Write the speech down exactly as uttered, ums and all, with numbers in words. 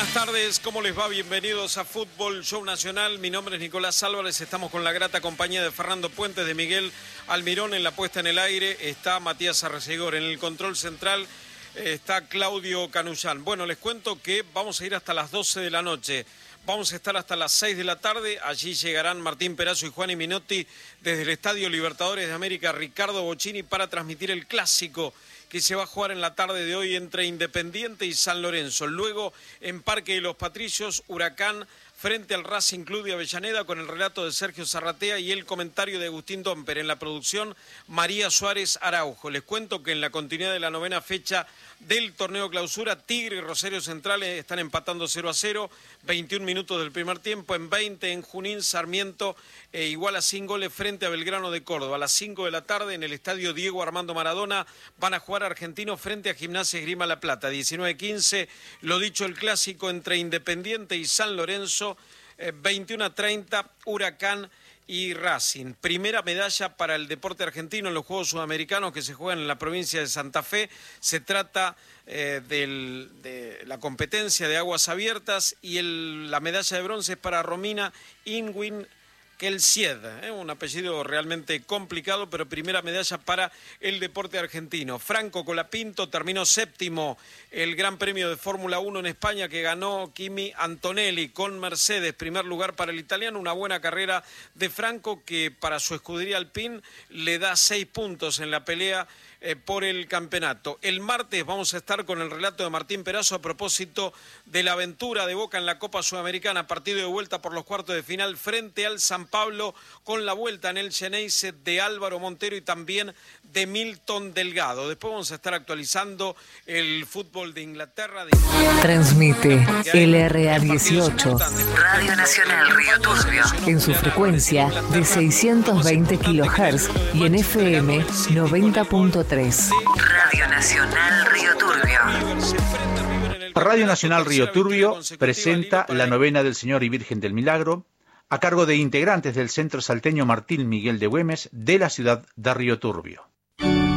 Buenas tardes, ¿cómo les va? Bienvenidos a Fútbol Show Nacional. Mi nombre es Nicolás Álvarez, estamos con la grata compañía de Fernando Puentes, de Miguel Almirón en la puesta en el aire. Está Matías Arrecegor en el control central, está Claudio Canullán. Bueno, les cuento que vamos a ir hasta las doce de la noche. Vamos a estar hasta las seis de la tarde. Allí llegarán Martín Perazo y Juan Minotti desde el Estadio Libertadores de América, Ricardo Bocchini, para transmitir el clásico que se va a jugar en la tarde de hoy entre Independiente y San Lorenzo. Luego, en Parque de los Patricios, Huracán frente al Racing Club de Avellaneda, con el relato de Sergio Zarratea y el comentario de Agustín Domper. En la producción, María Suárez Araujo. Les cuento que en la continuidad de la novena fecha del torneo clausura, Tigre y Rosario Central están empatando cero a cero, veintiún minutos del primer tiempo. En veinte, en Junín, Sarmiento eh, igual a sin goles frente a Belgrano de Córdoba. A las cinco de la tarde, en el estadio Diego Armando Maradona, van a jugar Argentinos frente a Gimnasia Esgrima La Plata. diecinueve quince, lo dicho, el clásico entre Independiente y San Lorenzo. eh, veintiuno a treinta, Huracán y Racing. Primera medalla para el deporte argentino en los Juegos Sudamericanos que se juegan en la provincia de Santa Fe. Se trata eh, del, de la competencia de aguas abiertas, y el, la medalla de bronce es para Romina Inguin Kelsied, ¿eh? un apellido realmente complicado, pero primera medalla para el deporte argentino. Franco Colapinto terminó séptimo el Gran Premio de Fórmula uno en España, que ganó Kimi Antonelli con Mercedes. Primer lugar para el italiano, una buena carrera de Franco, que para su escudería Alpine le da seis puntos en la pelea eh, por el campeonato. El martes vamos a estar con el relato de Martín Perazo a propósito de la aventura de Boca en la Copa Sudamericana, partido de vuelta por los cuartos de final frente al San Pablo, con la vuelta en el Xeneize de Álvaro Montero y también de Milton Delgado. Después vamos a estar actualizando el fútbol de Inglaterra. De... Transmite L R A dieciocho, Radio Nacional Río Turbio, en su frecuencia de seiscientos veinte kilohertz y en F M noventa punto tres. Radio Nacional Río Turbio. Radio Nacional Río Turbio presenta la novena del Señor y Virgen del Milagro, a cargo de integrantes del Centro Salteño Martín Miguel de Güemes de la ciudad de Río Turbio.